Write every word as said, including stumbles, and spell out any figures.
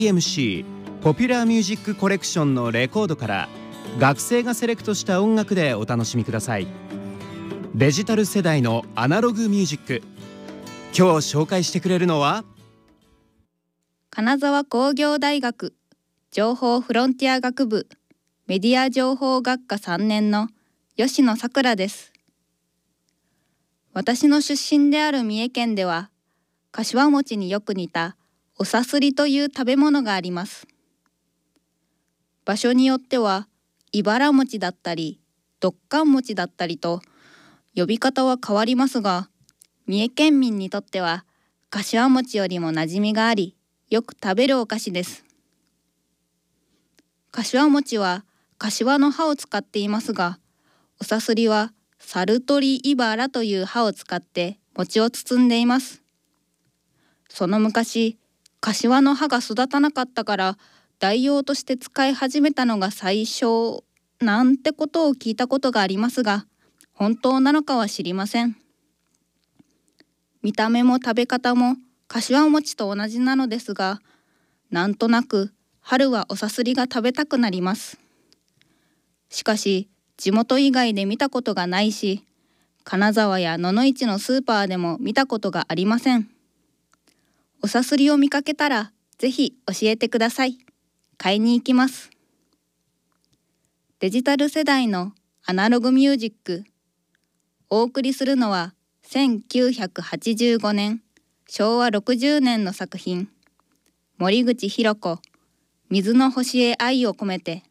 エムシー ポピュラーミュージックコレクションのレコードから学生がセレクトした音楽でお楽しみください。デジタル世代のアナログミュージック、今日紹介してくれるのは金沢工業大学情報フロンティア学部メディア情報学科さんねんの吉野さくらです。私の出身である三重県では、柏餅によく似たおさすりという食べ物があります。場所によっては茨餅だったりどっかん餅だったりと呼び方は変わりますが、三重県民にとっては柏餅よりも馴染みがあり、よく食べるお菓子です。柏餅は柏の葉を使っていますが、おさすりはサルトリイバラという葉を使って餅を包んでいます。その昔、柏の葉が育たなかったから代用として使い始めたのが最初なんてことを聞いたことがありますが、本当なのかは知りません。見た目も食べ方も柏餅と同じなのですが、なんとなく春はおさすりが食べたくなります。しかし地元以外で見たことがないし、金沢や野々市のスーパーでも見たことがありません。おさすりを見かけたらぜひ教えてください。買いに行きます。デジタル世代のアナログミュージック。お送りするのはせんきゅうひゃくはちじゅうごねん、しょうわろくじゅうねんの作品、森口博子、水の星へ愛を込めて。